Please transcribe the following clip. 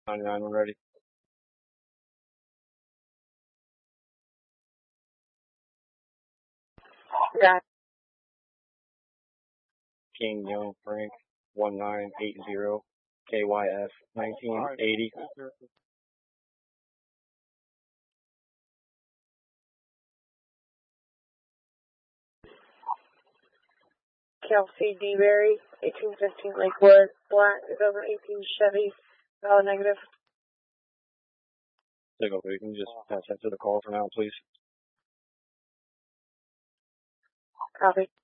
99 when ready. Yeah. King Young Frank 1980 KYF 1980. Kelsey DeBerry, 1815 Lakewood, black, 2018 Chevy, valid negative. Signal, you can just pass that to the call for now, please. Copy.